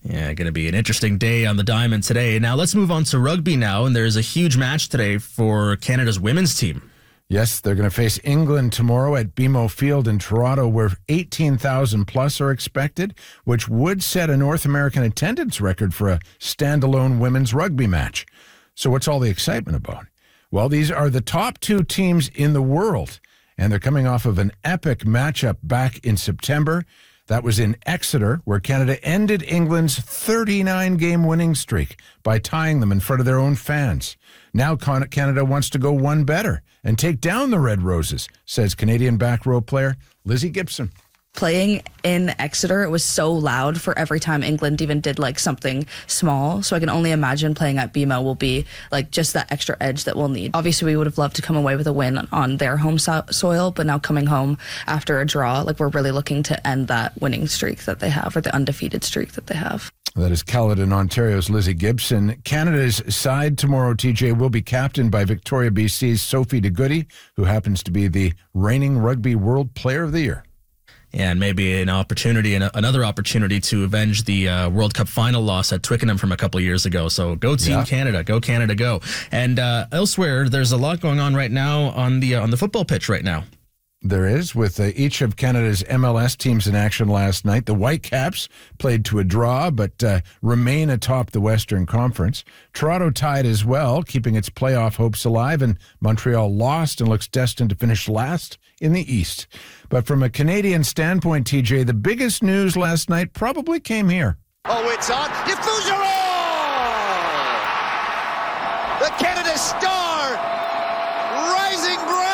Yeah, going to be an interesting day on the Diamond today. Now let's move on to rugby now, and there's a huge match today for Canada's women's team. Yes, they're going to face England tomorrow at BMO Field in Toronto, where 18,000 plus are expected, which would set a North American attendance record for a standalone women's rugby match. So what's all the excitement about? Well, these are the top two teams in the world, and they're coming off of an epic matchup back in September. That was in Exeter, where Canada ended England's 39-game winning streak by tying them in front of their own fans. Now Canada wants to go one better and take down the Red Roses, says Canadian back row player Lizzie Gibson. Playing in Exeter, it was so loud for every time England even did like something small. So I can only imagine playing at BMO will be like just that extra edge that we'll need. Obviously, we would have loved to come away with a win on their home soil, but now coming home after a draw, like we're really looking to end that winning streak that they have, or the undefeated streak that they have. That is Caledon, Ontario's Lizzie Gibson. Canada's side tomorrow, TJ, will be captained by Victoria BC's Sophie De Goede, who happens to be the reigning Rugby World Player of the Year. And maybe another opportunity to avenge the World Cup final loss at Twickenham from a couple of years ago. So go Team Canada, go Canada, go. And elsewhere, there's a lot going on right now on the football pitch right now. There is, with each of Canada's MLS teams in action last night. The Whitecaps played to a draw, but remain atop the Western Conference. Toronto tied as well, keeping its playoff hopes alive, and Montreal lost and looks destined to finish last in the East. But from a Canadian standpoint, TJ, the biggest news last night probably came here. Oh, it's on. Fougeroux! The Canada star, rising bright.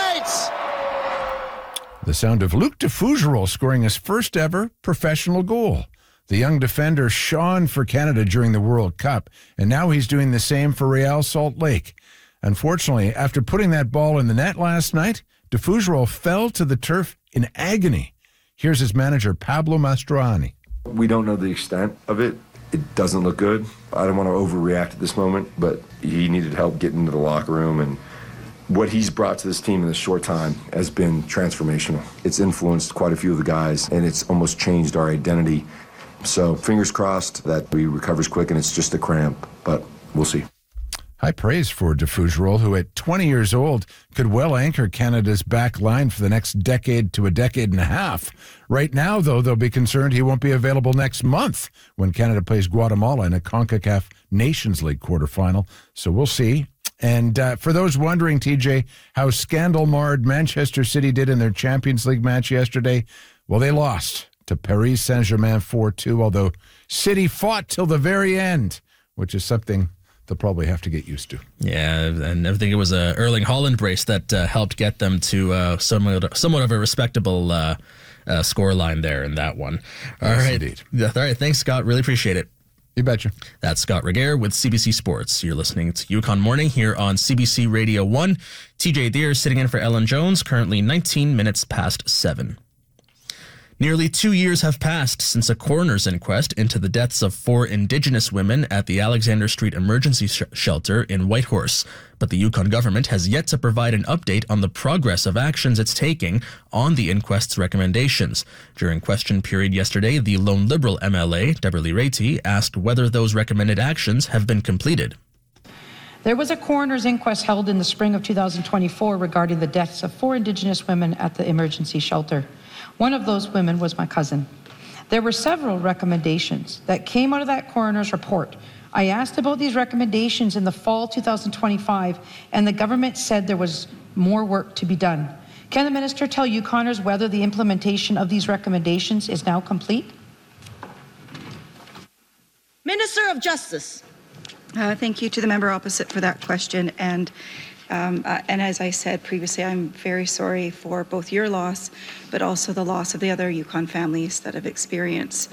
The sound of Luc de Fougeroux scoring his first ever professional goal. The young defender shone for Canada during the World Cup, and now he's doing the same for Real Salt Lake. Unfortunately, after putting that ball in the net last night, de Fougeroux fell to the turf in agony. Here's his manager, Pablo Mastroianni. We don't know the extent of it. It doesn't look good. I don't want to overreact at this moment, but he needed help getting into the locker room, and what he's brought to this team in this short time has been transformational. It's influenced quite a few of the guys, and it's almost changed our identity. So fingers crossed that he recovers quick and it's just a cramp, but we'll see. High praise for de Fougeroux, who at 20 years old could well anchor Canada's back line for the next decade to a decade and a half. Right now, though, they'll be concerned he won't be available next month when Canada plays Guatemala in a CONCACAF Nations League quarterfinal. So we'll see. And for those wondering, TJ, how scandal-marred Manchester City did in their Champions League match yesterday, well, they lost to Paris Saint-Germain 4-2, although City fought till the very end, which is something they'll probably have to get used to. Yeah, and I think it was a Erling Haaland brace that helped get them to somewhat of a respectable scoreline there in that one. All yes, right. Indeed. All right, thanks, Scott. Really appreciate it. You betcha. That's Scott Regehr with CBC Sports. You're listening to Yukon Morning here on CBC Radio 1. TJ Deere sitting in for Ellen Jones, currently 19 minutes past 7. Nearly 2 years have passed since a coroner's inquest into the deaths of 4 Indigenous women at the Alexander Street Emergency Shelter in Whitehorse. But the Yukon government has yet to provide an update on the progress of actions it's taking on the inquest's recommendations. During question period yesterday, the Lone Liberal MLA, Deborah Rayty, asked whether those recommended actions have been completed. There was a coroner's inquest held in the spring of 2024 regarding the deaths of 4 Indigenous women at the emergency shelter. One of those women was my cousin. There were several recommendations that came out of that coroner's report. I asked about these recommendations in the fall 2025, and the government said there was more work to be done. Can the minister tell Yukoners whether the implementation of these recommendations is now complete? Minister of Justice. Thank you to the member opposite for that question. And as I said previously, I'm very sorry for both your loss, but also the loss of the other Yukon families that have experienced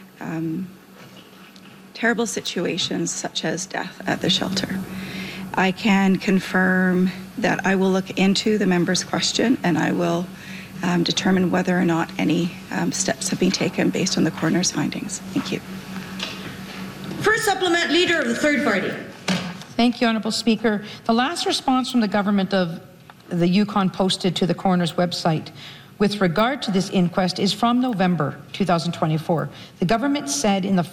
terrible situations such as death at the shelter. I can confirm that I will look into the member's question, and I will determine whether or not any steps have been taken based on the coroner's findings. Thank you. First supplement, Leader of the Third Party. Thank you, Honourable Speaker. The last response from the government of the Yukon posted to the coroner's website with regard to this inquest is from November 2024. The government said in the